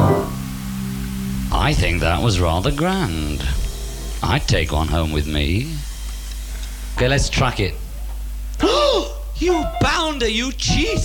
I think that was rather grand. I'd take one home with me. Okay, let's track it. You bounder, you cheat!